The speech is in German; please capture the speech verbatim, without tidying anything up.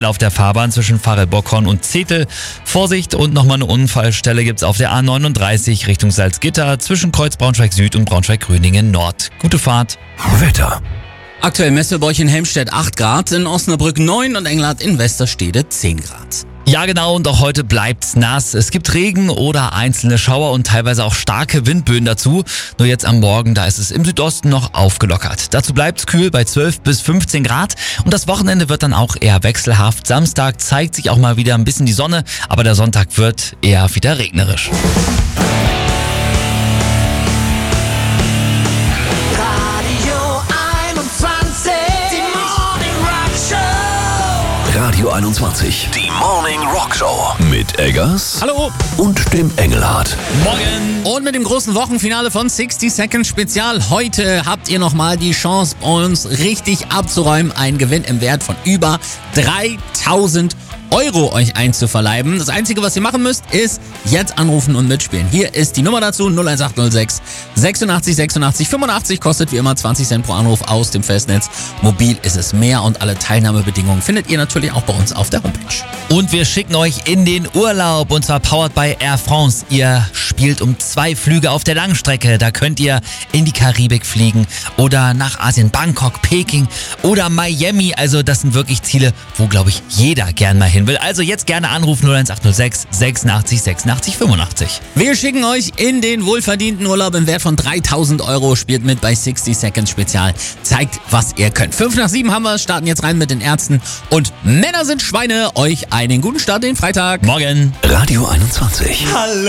auf der Fahrbahn zwischen Farel-Bockhorn und Zetel. Vorsicht und nochmal eine Unfallstelle gibt's auf der A neununddreißig Richtung Salzgitter zwischen Kreuz Braunschweig Süd und Braunschweig-Gröningen Nord. Gute Fahrt. Wetter. Aktuell Messelbeuch in Helmstedt acht Grad, in Osnabrück neun und Englert in Westerstede zehn Grad. Ja genau, und auch heute bleibt's nass. Es gibt Regen oder einzelne Schauer und teilweise auch starke Windböen dazu. Nur jetzt am Morgen, da ist es im Südosten noch aufgelockert. Dazu bleibt's kühl bei zwölf bis fünfzehn Grad und das Wochenende wird dann auch eher wechselhaft. Samstag zeigt sich auch mal wieder ein bisschen die Sonne, aber der Sonntag wird eher wieder regnerisch. Radio einundzwanzig. Die Morning Rock Show. Mit Eggers. Hallo. Und dem Engelhardt. Morgen! Und mit dem großen Wochenfinale von sixty Seconds Spezial. Heute habt ihr nochmal die Chance, bei uns richtig abzuräumen. Ein Gewinn im Wert von über dreitausend Euro euch einzuverleiben. Das Einzige, was ihr machen müsst, ist jetzt anrufen und mitspielen. Hier ist die Nummer dazu, null eins acht null sechs sechsundachtzig sechsundachtzig fünfundachtzig, kostet wie immer zwanzig Cent pro Anruf aus dem Festnetz. Mobil ist es mehr und alle Teilnahmebedingungen findet ihr natürlich auch bei uns auf der Homepage. Und wir schicken euch in den Urlaub und zwar powered by Air France. Ihr spielt um zwei Flüge auf der Langstrecke. Da könnt ihr in die Karibik fliegen oder nach Asien, Bangkok, Peking oder Miami. Also das sind wirklich Ziele, wo, glaube ich, jeder gern mal hin will. Also jetzt gerne anrufen null eins acht null sechs sechsundachtzig sechsundachtzig fünfundachtzig. Wir schicken euch in den wohlverdienten Urlaub im Wert von dreitausend Euro. Spielt mit bei sixty Seconds Spezial. Zeigt, was ihr könnt. Fünf nach sieben haben wir, starten jetzt rein mit den Ärzten. Und Männer sind Schweine. Euch einen guten Start in den Freitag. Morgen. Radio einundzwanzig. Hallo.